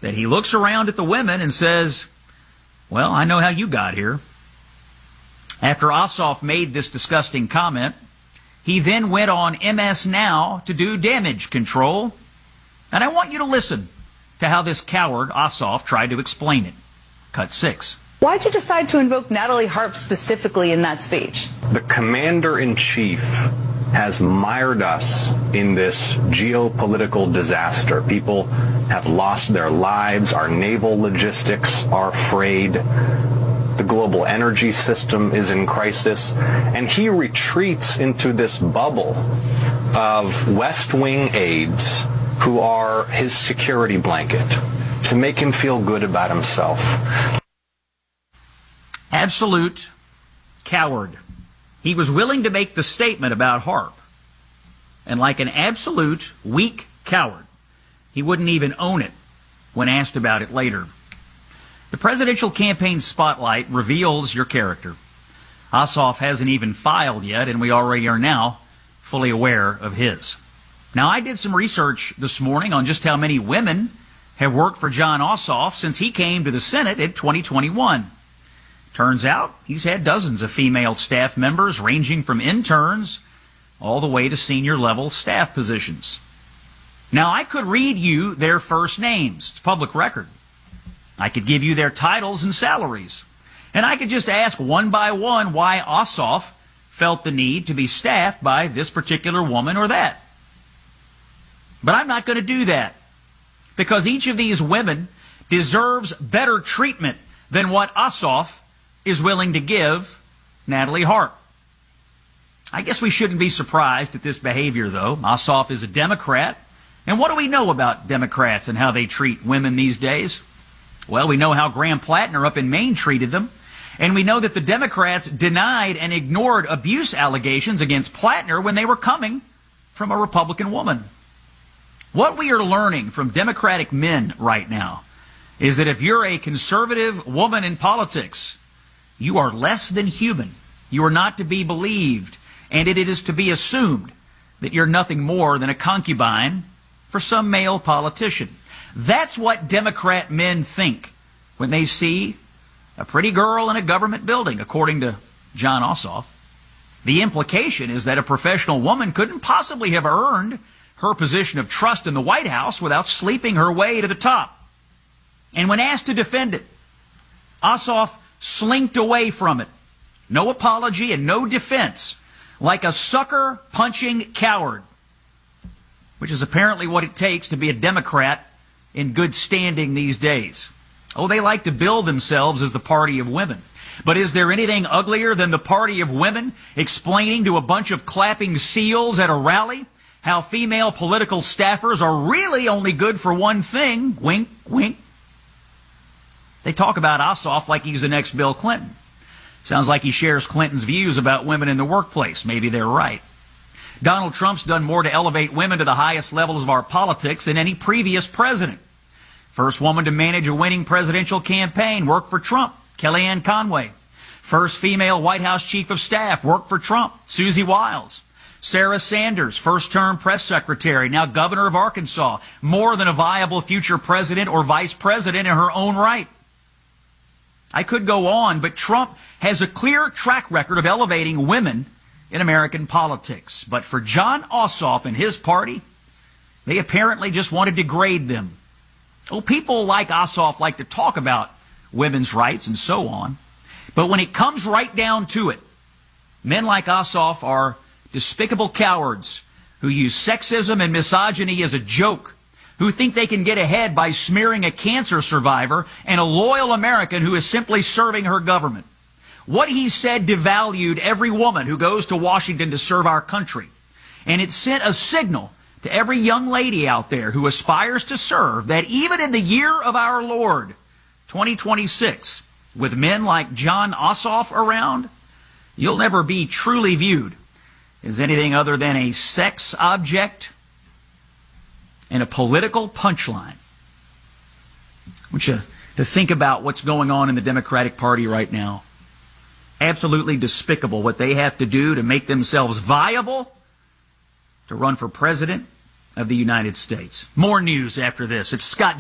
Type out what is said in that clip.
that he looks around at the women and says, well, I know how you got here. After Ossoff made this disgusting comment, he then went on MS Now to do damage control. And I want you to listen to how this coward, Ossoff, tried to explain it. Cut 6. Why'd you decide to invoke Natalie Harp specifically in that speech? The commander-in-chief has mired us in this geopolitical disaster. People have lost their lives. Our naval logistics are frayed. The global energy system is in crisis. And he retreats into this bubble of West Wing aides who are his security blanket to make him feel good about himself. Absolute coward. He was willing to make the statement about Harp. And like an absolute weak coward, he wouldn't even own it when asked about it later. The presidential campaign spotlight reveals your character. Ossoff hasn't even filed yet, and we already are now fully aware of his. Now, I did some research this morning on just how many women have worked for Jon Ossoff since he came to the Senate in 2021. Turns out he's had dozens of female staff members ranging from interns all the way to senior level staff positions. Now, I could read you their first names. It's public record. I could give you their titles and salaries. And I could just ask one by one why Ossoff felt the need to be staffed by this particular woman or that. But I'm not going to do that, because each of these women deserves better treatment than what Ossoff is willing to give Natalie Harp. I guess we shouldn't be surprised at this behavior, though. Ossoff is a Democrat. And what do we know about Democrats and how they treat women these days? Well, we know how Graham Plattner up in Maine treated them. And we know that the Democrats denied and ignored abuse allegations against Plattner when they were coming from a Republican woman. What we are learning from Democratic men right now is that if you're a conservative woman in politics, you are less than human. You are not to be believed, and it is to be assumed that you're nothing more than a concubine for some male politician. That's what Democrat men think when they see a pretty girl in a government building, according to Jon Ossoff. The implication is that a professional woman couldn't possibly have earned her position of trust in the White House without sleeping her way to the top. And when asked to defend it, Ossoff slinked away from it. No apology and no defense, like a sucker-punching coward, which is apparently what it takes to be a Democrat in good standing these days. Oh, they like to bill themselves as the party of women. But is there anything uglier than the party of women explaining to a bunch of clapping seals at a rally how female political staffers are really only good for one thing? Wink, wink. They talk about Ossoff like he's the next Bill Clinton. Sounds like he shares Clinton's views about women in the workplace. Maybe they're right. Donald Trump's done more to elevate women to the highest levels of our politics than any previous president. First woman to manage a winning presidential campaign worked for Trump, Kellyanne Conway. First female White House chief of staff worked for Trump, Susie Wiles. Sarah Sanders, first-term press secretary, now governor of Arkansas, more than a viable future president or vice president in her own right. I could go on, but Trump has a clear track record of elevating women in American politics. But for Jon Ossoff and his party, they apparently just want to degrade them. Oh, people like Ossoff like to talk about women's rights and so on. But when it comes right down to it, men like Ossoff are despicable cowards who use sexism and misogyny as a joke, who think they can get ahead by smearing a cancer survivor and a loyal American who is simply serving her government. What he said devalued every woman who goes to Washington to serve our country. And it sent a signal to every young lady out there who aspires to serve that even in the year of our Lord, 2026, with men like Jon Ossoff around, you'll never be truly viewed as anything other than a sex object and a political punchline. I want you to think about what's going on in the Democratic Party right now. Absolutely despicable what they have to do to make themselves viable to run for president of the United States. More news after this. It's Scott